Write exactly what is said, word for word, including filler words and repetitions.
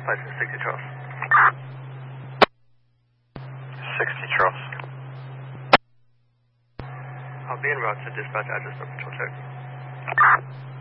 Dispatch sixty Charles. sixty Charles. I'll be en route to dispatch address for patrol check.